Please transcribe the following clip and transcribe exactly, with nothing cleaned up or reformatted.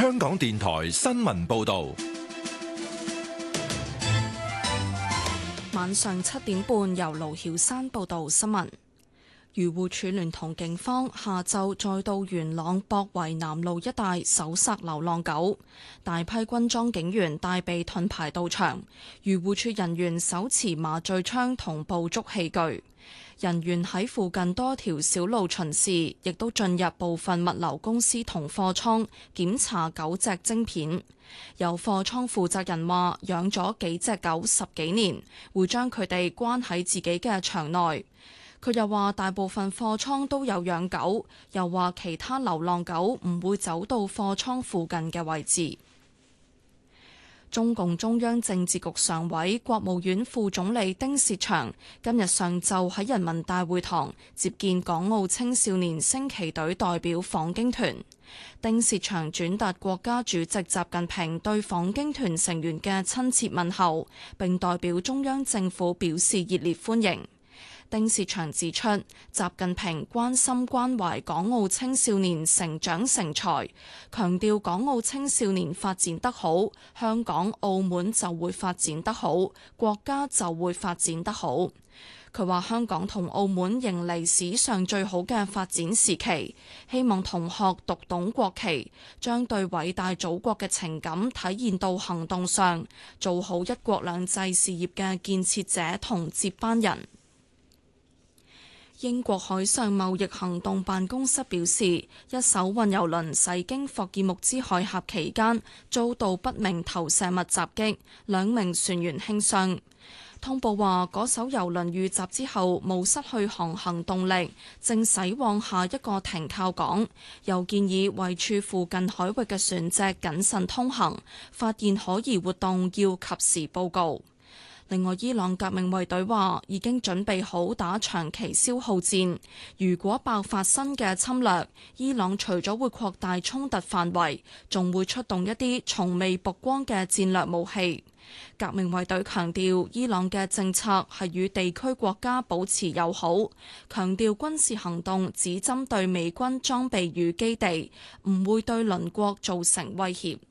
香港電台新聞報道。 晚上七點半，由盧曉山報道新聞。漁護署聯同警方下晝再到元朗博圍南路一帶搜索流浪狗，大批軍裝警員帶備盾牌到場，漁護署人員手持麻醉槍同捕捉器具，人員喺附近多條小路巡視，亦都進入部分物流公司同貨倉檢查狗隻晶片。有貨倉負責人話，養咗幾隻狗十幾年，會將佢哋關喺自己嘅場內。佢又話大部分貨倉都有養狗，又話其他流浪狗唔會走到貨倉附近嘅位置。中共中央政治局常委、國務院副總理丁薛祥今日上晝喺人民大會堂接見港澳青少年升旗隊代表訪京團。丁薛祥轉達國家主席習近平對訪京團成員嘅親切問候，並代表中央政府表示熱烈歡迎。丁薛祥指出，習近平關心關懷港澳青少年成長成才，強調港澳青少年發展得好，香港、澳門就會發展得好，國家就會發展得好。佢話香港同澳門迎嚟史上最好嘅發展時期，希望同學讀懂國旗，將對偉大祖國嘅情感體現到行動上，做好一國兩制事業嘅建設者同接班人。英國海上貿易行動辦公室表示，一艘運油輪駛經霍爾木茲海峽期間遭到不明投射物襲擊，兩名船員輕傷。通報話，嗰艘油輪遇襲之後冇失去航行動力，正駛往下一個停靠港。又建議位處附近海域嘅船隻謹慎通行，發現可疑活動要及時報告。另外，伊朗革命衛隊話已經準備好打長期消耗戰，如果爆發新嘅侵略，伊朗除咗會擴大衝突範圍，仲會出動一啲從未曝光嘅戰略武器。革命衛隊強調，伊朗嘅政策係與地區國家保持友好，強調軍事行動只針對美軍裝備與基地，唔會對鄰國造成威脅。